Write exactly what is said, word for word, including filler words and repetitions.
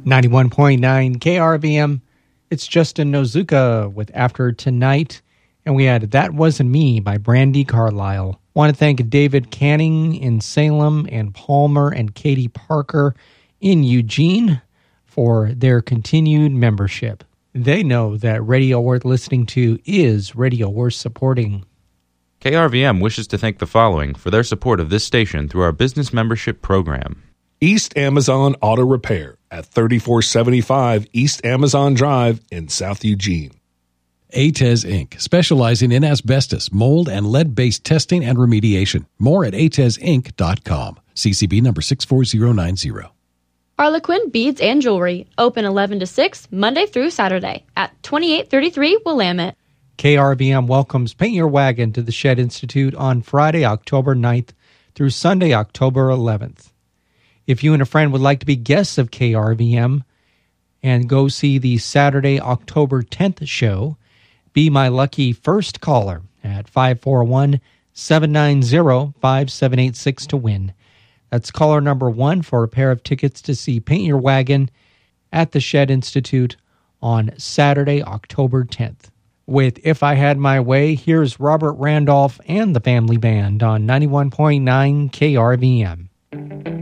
ninety-one point nine K R V M. It's Justin Nozuka with After Tonight. And we had That Wasn't Me by Brandi Carlile. Want to thank David Canning in Salem and Palmer and Katie Parker in Eugene for their continued membership. They know that radio worth listening to is radio worth supporting. K R V M wishes to thank the following for their support of this station through our business membership program. East Amazon Auto Repair at thirty-four seventy-five East Amazon Drive in South Eugene. A T E S Incorporated, specializing in asbestos, mold, and lead-based testing and remediation. More at A T E S inc dot com. C C B number six four zero nine zero. Harlequin Beads and Jewelry, open eleven to six, Monday through Saturday at twenty-eight thirty-three Willamette. K R V M welcomes Paint Your Wagon to the Shed Institute on Friday, October ninth through Sunday, October eleventh. If you and a friend would like to be guests of K R V M and go see the Saturday, October tenth show, be my lucky first caller at five four one, seven nine zero, five seven eight six to win. That's caller number one for a pair of tickets to see Paint Your Wagon at the Shed Institute on Saturday, October tenth. With If I Had My Way, here's Robert Randolph and the Family Band on ninety-one point nine K R V M.